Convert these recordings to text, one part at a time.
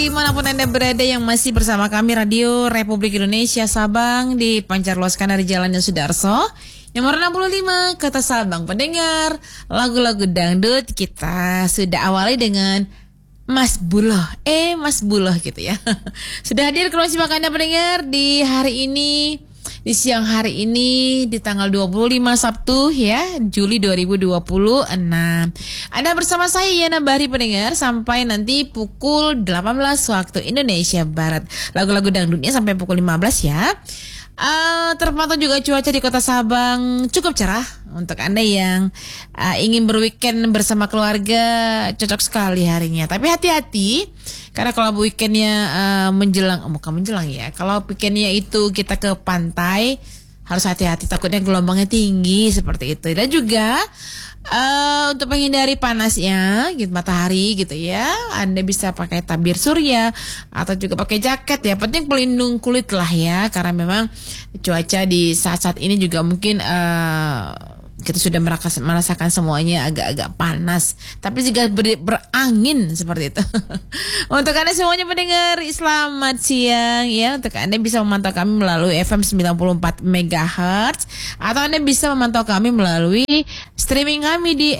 Dimanapun Anda berada yang masih bersama kami Radio Republik Indonesia Sabang dipancarluaskan dari Jalan Sudarso nomor 65 Kota Sabang. Pendengar lagu-lagu dangdut kita sudah awali dengan Mas Buloh, Mas Buloh gitu ya. Sudah hadir kalau simak Anda pendengar di hari ini, di siang hari ini di tanggal 25 Sabtu ya, Juli 2026. Anda bersama saya Yana Bahri pendengar sampai nanti pukul 18 waktu Indonesia Barat. Lagu-lagu dangdutnya sampai pukul 15 ya. Terpantau juga cuaca di Kota Sabang cukup cerah untuk Anda yang ingin berweekend bersama keluarga, cocok sekali harinya. Tapi hati-hati karena kalau weekendnya menjelang, bukan menjelang ya, kalau weekendnya itu kita ke pantai harus hati-hati, takutnya gelombangnya tinggi seperti itu. Dan juga untuk menghindari panasnya gitu, matahari gitu ya, Anda bisa pakai tabir surya atau juga pakai jaket ya, penting pelindung kulit lah ya, karena memang cuaca di saat-saat ini juga mungkin kita sudah merasakan semuanya agak-agak panas, tapi juga berangin seperti itu. Untuk Anda semuanya pendengar, selamat siang ya. Untuk Anda bisa memantau kami melalui FM 94 MHz atau Anda bisa memantau kami melalui streaming kami di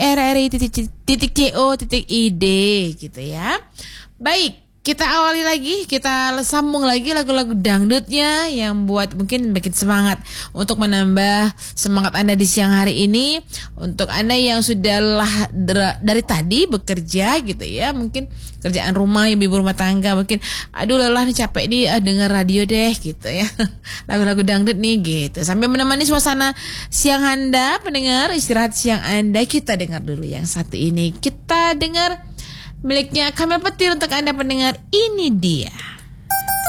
rri.co.id gitu ya. Baik, kita awali lagi, kita sambung lagi lagu-lagu dangdutnya yang buat mungkin bikin semangat untuk menambah semangat Anda di siang hari ini. Untuk Anda yang sudah dari tadi bekerja gitu ya, mungkin kerjaan rumah, ibu rumah tangga, mungkin aduh lelah nih, capek nih denger radio deh gitu ya. Lagu-lagu dangdut nih gitu. Sambil menemani suasana siang Anda, pendengar, istirahat siang Anda, kita dengar dulu yang satu ini. Kita dengar miliknya Kamil Petir untuk Anda pendengar, ini dia.